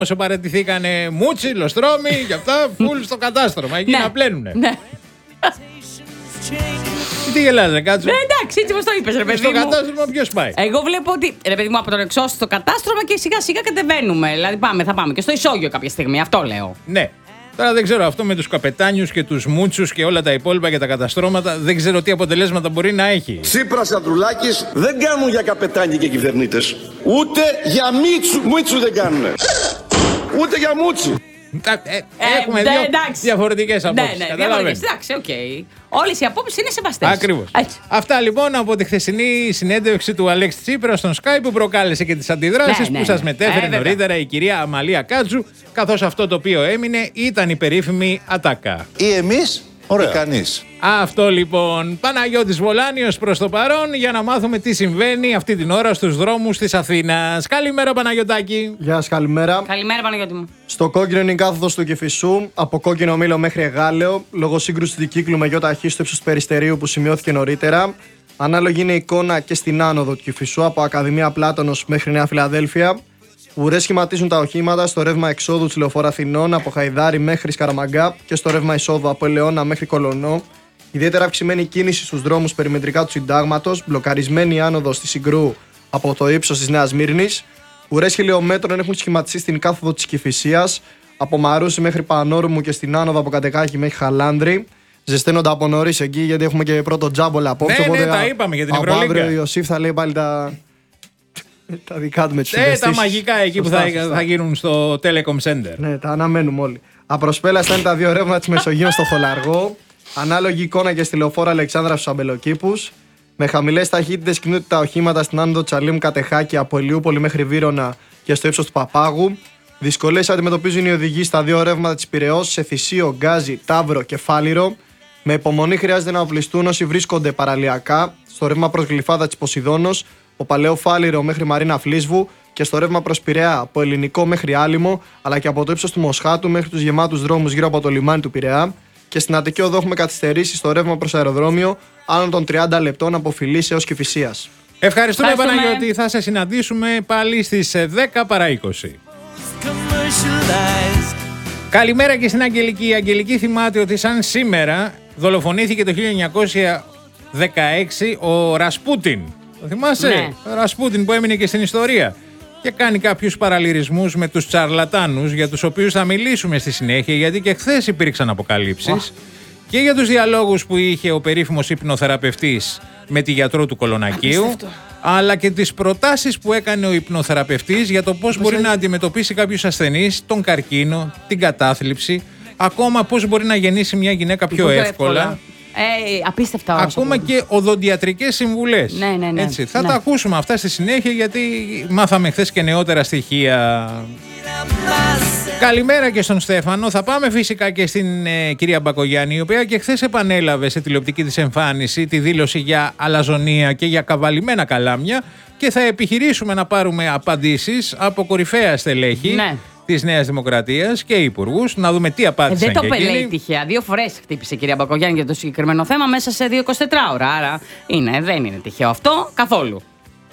Όσο παραιτηθήκανε Μούτσι, Λοστρόμι και αυτά, φουλ στο κατάστρωμα. Εκεί να πλένουνε. Ναι. Τι γελάς, ρε Κάτσο? Εντάξει, έτσι όπως το είπες, ρε παιδί μου. Στο κατάστρωμα ποιος πάει? Εγώ βλέπω ότι, ρε παιδί μου, από τον εξώστη στο κατάστρωμα και σιγά σιγά κατεβαίνουμε. Δηλαδή θα πάμε και στο ισόγειο κάποια στιγμή, αυτό λέω. Ναι. Τώρα δεν ξέρω αυτό με τους καπετάνιους και τους μούτσους και όλα τα υπόλοιπα και τα καταστρώματα. Δεν ξέρω τι αποτελέσματα μπορεί να έχει. Τσίπρας, Ανδρουλάκης δεν κάνουν για καπετάνιοι και κυβερνήτες. Ούτε για μίτσου δεν κάνουν. Ούτε για μούτσι. Έχουμε δύο διαφορετικές απόψεις. Ναι, διαφορετικές. Εντάξει, οκ. Όλες οι απόψεις είναι σεβαστές. Ακριβώς. Αυτά λοιπόν από τη χθεσινή συνέντευξη του Αλέξη Τσίπρα στον Sky που προκάλεσε και τις αντιδράσεις που σας μετέφερε νωρίτερα η κυρία Αμαλία Κάτσου, καθώς αυτό το οποίο έμεινε ήταν η περίφημη ατάκα. Ή εμείς ή κανείς. Αυτό λοιπόν. Παναγιώτης Βολάνιος προς το παρόν για να μάθουμε τι συμβαίνει αυτή την ώρα στους δρόμους της Αθήνας. Καλημέρα Παναγιωτάκη. Γεια σας, καλημέρα. Καλημέρα Παναγιώτη μου. Στο κόκκινο είναι η κάθοδος του Κηφισού, από Κόκκινο Μήλο μέχρι Εγάλεο, λόγω σύγκρουση του δικύκλου με ΙΧ στο ύψος του Περιστερίου που σημειώθηκε νωρίτερα. Ανάλογη είναι η εικόνα και στην άνοδο του Κηφισού, από Ακαδημία Πλάτωνος μέχρι Νέα Φιλαδέλφια. Ουρές σχηματίζουν τα οχήματα στο ρεύμα εξόδου της Λεωφόρου Αθηνών από Χαϊδάρι μέχρι Σκαραμαγκά και στο ρεύμα εισόδου από Ελαιώνα μέχρι Κολονό. Ιδιαίτερα αυξημένη κίνηση στους δρόμους περιμετρικά του Συντάγματος, μπλοκαρισμένη άνοδος στη Συγκρού από το ύψος της Νέας Μύρνης. Ουρές χιλιομέτρων έχουν σχηματιστεί στην κάθοδο της Κηφισίας, από Μαρούσι μέχρι Πανόρμου και στην άνοδο από Κατεκάκη μέχρι Χαλάνδρη. Ζεσταίνονται από νωρίς εκεί γιατί έχουμε και πρώτο τζάμπολα απόψε. Ναι, τα είπαμε για την Ευρωλίγκα. Από αύριο ο Ιωσήφ θα λέει πάλι τα δικά του με τις συντεστήσεις. Τα μαγικά εκεί που θα γίνουν στο Telecom Center. Ναι, τα αναμένουμε όλοι. Απροσπέλαστα είναι τα δύο ρεύματα της Μεσογείου στο Χολαργό. Ανάλογη εικόνα και στη Λεωφόρο Αλεξάνδρα στους Αμπελοκήπους. Με χαμηλές ταχύτητες κινούνται τα οχήματα στην άνοδο Τσαλίμ Κατεχάκη από Ηλιούπολη μέχρι Βύρωνα και στο ύψος του Παπάγου. Δυσκολίες αντιμετωπίζουν οι οδηγοί στα δύο ρεύματα της Πειραιώς σε Θησίο, Γκάζι, Ταύρο και Φάληρο. Με υπομονή χρειάζεται να οπλιστούν όσοι βρίσκονται παραλιακά στο ρεύμα προς Γλυφάδα της Ποσειδώνος, από Παλαιό Φάληρο μέχρι Μαρίνα Φλίσβου και στο ρεύμα προς Πειραιά από Ελληνικό μέχρι Άλυμο, αλλά και από το ύψος του Μοσχάτου μέχρι τους γεμάτους δρόμους γύρω από το λιμάνι του Πειραιά. Και στην Αττική Οδό έχουμε καθυστερήσει στο ρεύμα προς αεροδρόμιο άνω των 30 λεπτών από Φιλής έως Κηφισίας. Ευχαριστούμε Παναγιώτη. Θα σε συναντήσουμε πάλι στις 10 παρά 20. Καλημέρα και στην Αγγελική. Η Αγγελική θυμάται ότι σαν σήμερα δολοφονήθηκε το 1916 ο Ρασπούτιν. Το θυμάσαι? Ναι. Ο Ρασπούτιν που έμεινε και στην ιστορία. Και κάνει κάποιους παραλυρισμούς με τους τσαρλατάνους, για τους οποίους θα μιλήσουμε στη συνέχεια, γιατί και χθες υπήρξαν αποκαλύψεις. Και για τους διαλόγους που είχε ο περίφημος υπνοθεραπευτής με τη γιατρό του Κολονακίου, αλλά και τις προτάσεις που έκανε ο υπνοθεραπευτής για το πώς μπορεί να αντιμετωπίσει κάποιους ασθενείς, τον καρκίνο, την κατάθλιψη, ακόμα πώς μπορεί να γεννήσει μια γυναίκα πιο εύκολα. Απίστευτα όλα. Ακόμα και οδοντιατρικές συμβουλές. Ναι. Έτσι, θα τα ακούσουμε αυτά στη συνέχεια, γιατί μάθαμε χθες και νεότερα στοιχεία. Καλημέρα και στον Στέφανο. Θα πάμε φυσικά και στην κυρία Μπακογιάννη, η οποία και χθες επανέλαβε σε τηλεοπτική της εμφάνιση τη δήλωση για αλαζονία και για καβαλημένα καλάμια, και θα επιχειρήσουμε να πάρουμε απαντήσεις από κορυφαία στελέχη της Νέας Δημοκρατίας και υπουργούς, να δούμε τι απάντησαν. Δεν το λέει τυχαία. 2 φορές χτύπησε η κυρία Μπακογιάννη για το συγκεκριμένο θέμα μέσα σε 24 ώρα. Άρα δεν είναι τυχαίο αυτό καθόλου.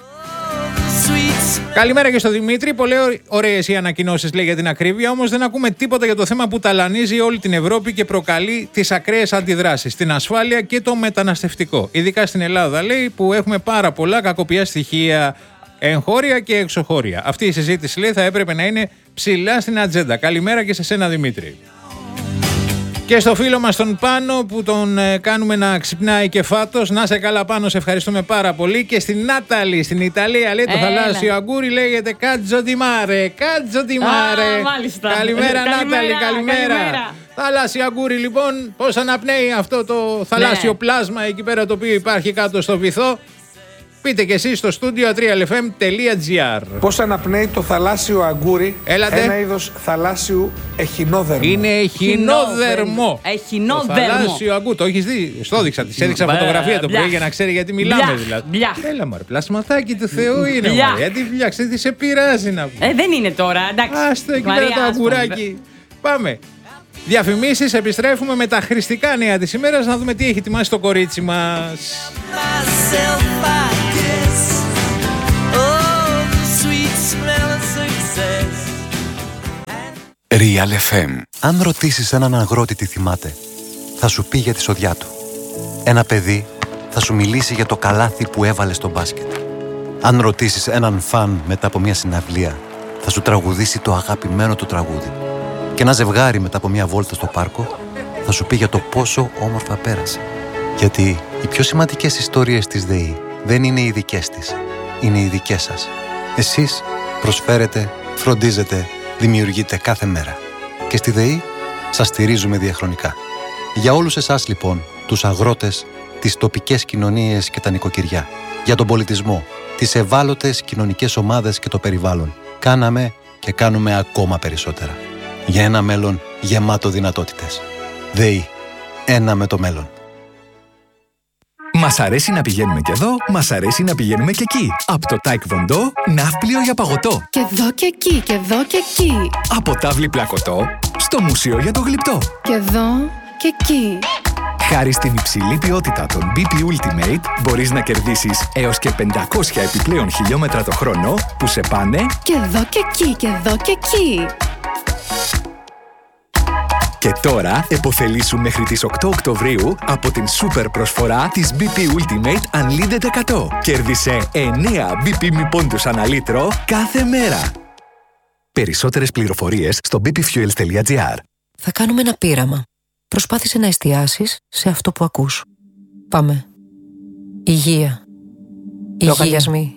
Καλημέρα και στο Δημήτρη. Πολύ ωραίες οι ανακοινώσεις, λέει, για την ακρίβεια, όμως δεν ακούμε τίποτα για το θέμα που ταλανίζει όλη την Ευρώπη και προκαλεί τις ακραίες αντιδράσεις, την ασφάλεια και το μεταναστευτικό. Ειδικά στην Ελλάδα, λέει, που έχουμε πάρα πολλά κακοποιά στοιχεία, εγχώρια και εξωχώρια. Αυτή η συζήτηση, λέει, θα έπρεπε να είναι ψηλά στην ατζέντα. Καλημέρα και σε σένα, Δημήτρη. Και στο φίλο μας τον Πάνο που τον κάνουμε να ξυπνάει και φάτος. Να σε καλά Πάνο, σε ευχαριστούμε πάρα πολύ. Και στην Νάταλη, στην Ιταλία, λέει, το θαλάσσιο αγκούρι λέγεται Κάτζο ντι Μάρε. Κάτζο ντι Μάρε. Καλημέρα Νάταλη, καλημέρα. Θαλάσσιο αγκούρι λοιπόν, πώς αναπνέει αυτό το θαλάσσιο πλάσμα εκεί πέρα το οποίο υπάρχει κάτω στο βυθό. Πείτε και εσείς στο στούντιο 3lfm.gr. Πώς αναπνέει το θαλάσσιο αγκούρι, Έλατε. ένα είδος θαλάσσιου εχινόδερμου. Είναι εχινόδερμο. Εχινόδερμο. Το θαλάσσιο αγκούρι. Το έχεις δει? Στο έδειξα, της έδειξα φωτογραφία το πρωί για να ξέρει γιατί μιλάμε δηλαδή. Έλα μωρέ, πλασματάκι του Θεού είναι μωρέ. Γιατί βλιάξε, τι σε πειράζει να πούμε. Δεν είναι τώρα, εντάξει. Άστο εκεί πέρα το αγκουράκι. Πάμε. Διαφημίσεις, επιστρέφουμε με τα χρηστικά νέα της ημέρας να δούμε τι έχει ετοιμάσει το κορίτσι μας. Real FM. Αν ρωτήσεις έναν αγρότη τι θυμάται, θα σου πει για τη σοδιά του. Ένα παιδί θα σου μιλήσει για το καλάθι που έβαλε στο μπάσκετ. Αν ρωτήσεις έναν φαν μετά από μια συναυλία, θα σου τραγουδήσει το αγαπημένο του τραγούδι. Και ένα ζευγάρι μετά από μια βόλτα στο πάρκο θα σου πει για το πόσο όμορφα πέρασε. Γιατί οι πιο σημαντικές ιστορίες της ΔΕΗ δεν είναι οι δικές της, είναι οι δικές σας. Εσείς προσφέρετε, φροντίζετε, δημιουργείτε κάθε μέρα. Και στη ΔΕΗ σας στηρίζουμε διαχρονικά. Για όλους εσάς λοιπόν, τους αγρότες, τις τοπικές κοινωνίες και τα νοικοκυριά, για τον πολιτισμό, τις ευάλωτες κοινωνικές ομάδες και το περιβάλλον, κάναμε και κάνουμε ακόμα περισσότερα. Για ένα μέλλον γεμάτο δυνατότητες. ΔΕΗ. Ένα με το μέλλον. Μας αρέσει να πηγαίνουμε και εδώ, μας αρέσει να πηγαίνουμε και εκεί. Από το Taekwondo, ναύπλιο για παγωτό. Και εδώ και εκεί, και εδώ και εκεί. Από τάβλη πλακωτό, στο μουσείο για το γλυπτό. Και εδώ και εκεί. Χάρη στην υψηλή ποιότητα των BP Ultimate, μπορείς να κερδίσεις έως και 500 επιπλέον χιλιόμετρα το χρόνο που σε πάνε και εδώ και εκεί, και εδώ και εκεί. Και τώρα επωφελήσου μέχρι τις 8 Οκτωβρίου από την σούπερ προσφορά της BP Ultimate Unlimited 100. Κέρδισε 9 BP μη πόντους ανά λίτρο κάθε μέρα. Περισσότερες πληροφορίες στο bpfuels.gr. Θα κάνουμε ένα πείραμα. Προσπάθησε να εστιάσεις σε αυτό που ακούς. Πάμε. Υγεία. Λογαριασμοί.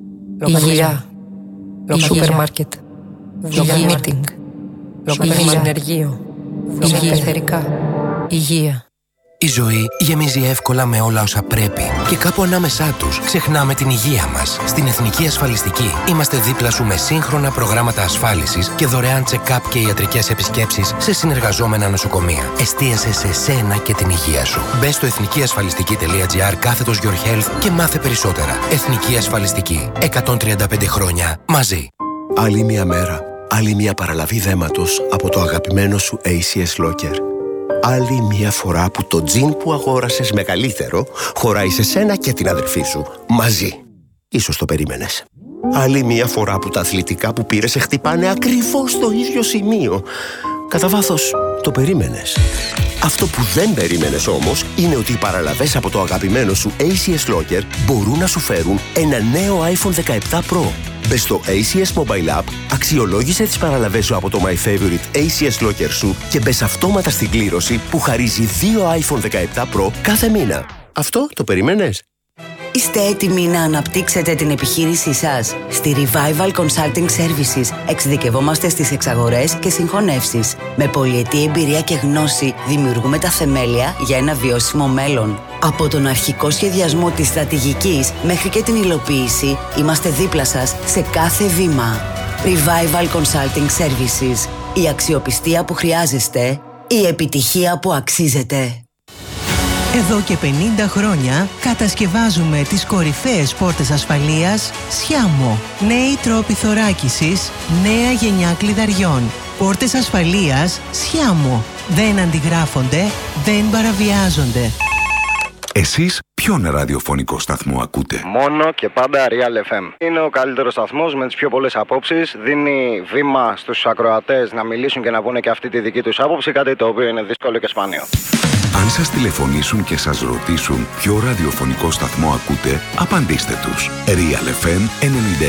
Υγεία. Σούπερ μάρκετ. Υγεία meeting. Υγεία ενεργείο. Υγεία εθερικά. Υγεία. Η ζωή γεμίζει εύκολα με όλα όσα πρέπει. Και κάπου ανάμεσά τους ξεχνάμε την υγεία μας. Στην Εθνική Ασφαλιστική είμαστε δίπλα σου με σύγχρονα προγράμματα ασφάλισης και δωρεάν check-up και ιατρικές επισκέψεις σε συνεργαζόμενα νοσοκομεία. Εστίασε σε σένα και την υγεία σου. Μπες στο εθνικιασφαλιστική.gr/your health και μάθε περισσότερα. Εθνική Ασφαλιστική. 135 χρόνια μαζί. Άλλη μια μέρα. Άλλη μια παραλαβή δέματος από το αγαπημένο σου ACS Locker. Άλλη μια φορά που το τζιν που αγόρασες μεγαλύτερο χωράει σε σένα και την αδερφή σου μαζί. Ίσως το περίμενες. Άλλη μια φορά που τα αθλητικά που πήρες σε χτυπάνε ακριβώς στο ίδιο σημείο. Κατά βάθος το περίμενες. Αυτό που δεν περίμενες όμως είναι ότι οι παραλαβές από το αγαπημένο σου ACS Locker μπορούν να σου φέρουν ένα νέο iPhone 17 Pro. Μπες στο ACS Mobile App, αξιολόγησε τις παραλαβές σου από το My Favorite ACS Locker σου και μπες αυτόματα στην κλήρωση που χαρίζει 2 iPhone 17 Pro κάθε μήνα. Αυτό το περίμενες? Είστε έτοιμοι να αναπτύξετε την επιχείρησή σας? Στη Revival Consulting Services εξειδικευόμαστε στις εξαγορές και συγχωνεύσεις. Με πολυετή εμπειρία και γνώση δημιουργούμε τα θεμέλια για ένα βιώσιμο μέλλον. Από τον αρχικό σχεδιασμό της στρατηγικής μέχρι και την υλοποίηση, είμαστε δίπλα σας σε κάθε βήμα. Revival Consulting Services. Η αξιοπιστία που χρειάζεστε, η επιτυχία που αξίζετε. Εδώ και 50 χρόνια κατασκευάζουμε τις κορυφαίες πόρτες ασφαλείας Sciamo. Νέοι τρόποι θωράκισης, νέα γενιά κλειδαριών. Πόρτες ασφαλείας Sciamo. Δεν αντιγράφονται, δεν παραβιάζονται. Εσείς ποιον ραδιοφωνικό σταθμό ακούτε? Μόνο και πάντα Real FM. Είναι ο καλύτερος σταθμός με τις πιο πολλές απόψεις. Δίνει βήμα στους ακροατές να μιλήσουν και να πούνε και αυτή τη δική τους άποψη, κάτι το οποίο είναι δύσκολο και σπάνιο. Αν σας τηλεφωνήσουν και σας ρωτήσουν ποιο ραδιοφωνικό σταθμό ακούτε, απαντήστε τους. Real FM